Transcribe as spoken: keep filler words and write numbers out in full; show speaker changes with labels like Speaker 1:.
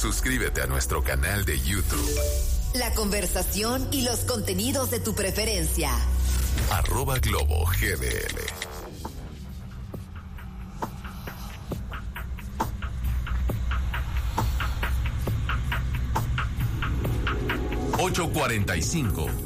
Speaker 1: Suscríbete a nuestro canal de YouTube.
Speaker 2: La conversación y los contenidos de tu preferencia.
Speaker 1: Arroba Globo G D L. ocho cuarenta y cinco.